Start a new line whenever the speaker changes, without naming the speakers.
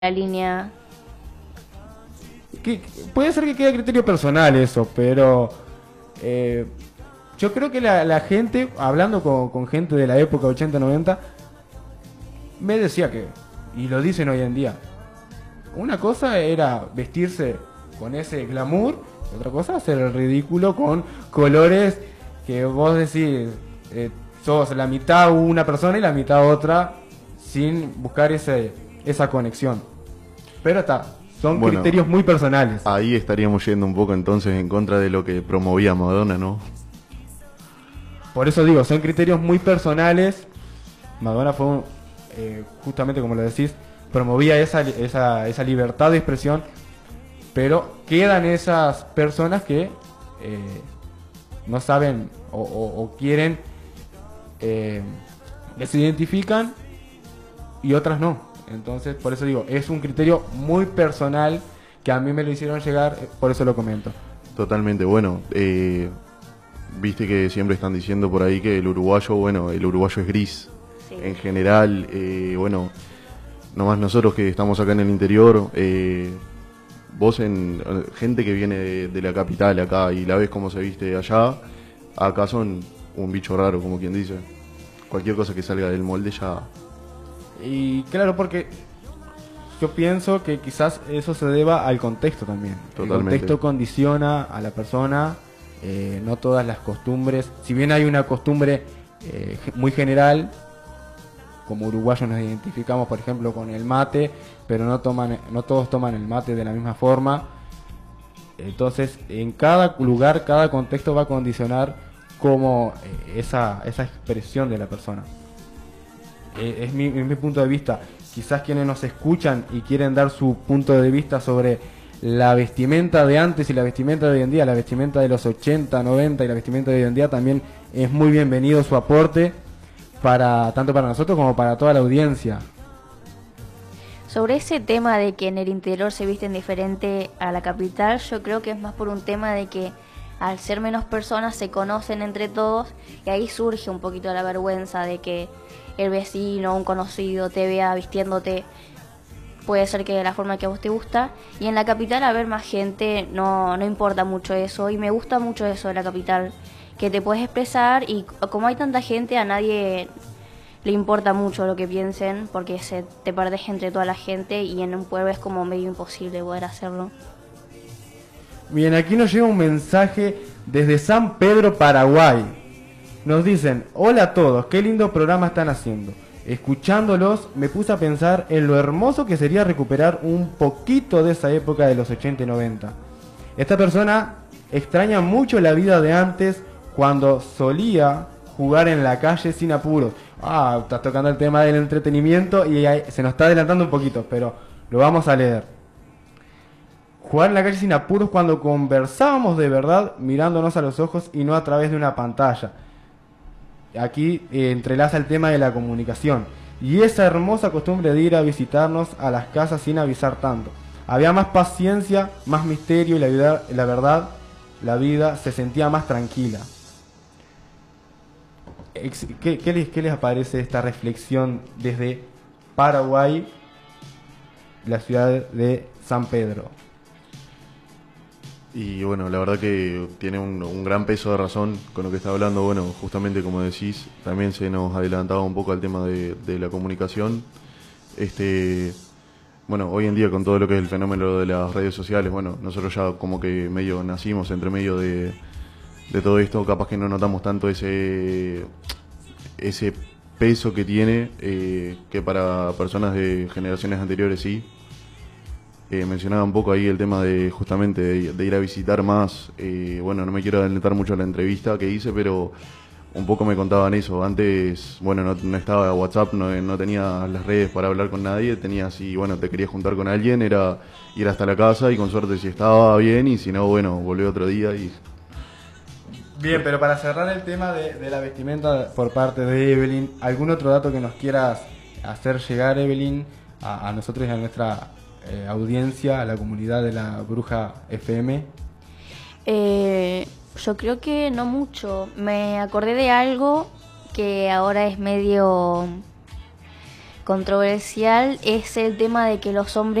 la línea.
Puede ser que quede a criterio personal eso, pero yo creo que la gente, hablando con gente de la época 80-90, me decía que, y lo dicen hoy en día, una cosa era vestirse con ese glamour, otra cosa hacer el ridículo con colores que vos decís, sos la mitad una persona y la mitad otra, sin buscar esa conexión. Pero son criterios muy personales.
Ahí estaríamos yendo un poco entonces en contra de lo que promovía Madonna, ¿no?
Por eso digo, son criterios muy personales. Madonna fue, justamente como lo decís, promovía esa libertad de expresión, pero quedan esas personas que no saben o quieren, que se identifican y otras no. Entonces, por eso digo, es un criterio muy personal que a mí me lo hicieron llegar, por eso lo comento.
Totalmente, bueno, viste que siempre están diciendo por ahí que el uruguayo es gris.
Sí.
En general, bueno, nomás nosotros que estamos acá en el interior, vos gente que viene de la capital acá y la ves cómo se viste allá, acá son un bicho raro, como quien dice. Cualquier cosa que salga del molde ya...
Y claro, porque yo pienso que quizás eso se deba al contexto también.
Totalmente.
El contexto condiciona a la persona, no todas las costumbres. Si bien hay una costumbre muy general, como uruguayos nos identificamos, por ejemplo, con el mate, pero no todos toman el mate de la misma forma. Entonces, en cada lugar, cada contexto va a condicionar como esa expresión de la persona. Es mi punto de vista. Quizás quienes nos escuchan y quieren dar su punto de vista sobre la vestimenta de antes y la vestimenta de hoy en día, la vestimenta de los 80, 90 y la vestimenta de hoy en día, también es muy bienvenido su aporte, tanto para nosotros como para toda la audiencia.
Sobre ese tema de que en el interior se visten diferente a la capital, yo creo que es más por un tema de que al ser menos personas se conocen entre todos y ahí surge un poquito la vergüenza de que el vecino, un conocido te vea vistiéndote, puede ser que de la forma que a vos te gusta, y en la capital al ver más gente no importa mucho eso, y me gusta mucho eso de la capital, que te puedes expresar y como hay tanta gente a nadie le importa mucho lo que piensen porque te perdés entre toda la gente y en un pueblo es como medio imposible poder hacerlo.
Bien, aquí nos llega un mensaje desde San Pedro, Paraguay. Nos dicen, hola a todos, qué lindo programa están haciendo. Escuchándolos me puse a pensar en lo hermoso que sería recuperar un poquito de esa época de los 80 y 90. Esta persona extraña mucho la vida de antes cuando solía jugar en la calle sin apuros. Estás tocando el tema del entretenimiento y ahí se nos está adelantando un poquito, pero lo vamos a leer. Jugar en la calle sin apuros cuando conversábamos de verdad mirándonos a los ojos y no a través de una pantalla. Aquí entrelaza el tema de la comunicación y esa hermosa costumbre de ir a visitarnos a las casas sin avisar tanto. Había más paciencia, más misterio y la verdad, la vida se sentía más tranquila. ¿Qué les parece esta reflexión desde Paraguay, la ciudad de San Pedro?
Y bueno, la verdad que tiene un gran peso de razón con lo que está hablando. Bueno, justamente como decís, también se nos adelantaba un poco al tema de la comunicación. Bueno, hoy en día con todo lo que es el fenómeno de las redes sociales, bueno, nosotros ya como que medio nacimos entre medio de todo esto, capaz que no notamos tanto ese peso que tiene, que para personas de generaciones anteriores sí. Mencionaba un poco ahí el tema de justamente de ir a visitar más. Bueno, no me quiero adelantar mucho a la entrevista que hice, pero un poco me contaban eso. Antes, bueno, no estaba WhatsApp, no tenía las redes para hablar con nadie. Tenías, si bueno, te querías juntar con alguien, era ir hasta la casa y con suerte si estaba bien y si no, bueno, volví otro día y...
Bien, pero para cerrar el tema de la vestimenta por parte de Evelyn, ¿algún otro dato que nos quieras hacer llegar, Evelyn, a nosotros y a nuestra audiencia, a la comunidad de la Bruja FM?
Yo creo que no mucho. Me acordé de algo que ahora es medio controversial es el tema de que los hombres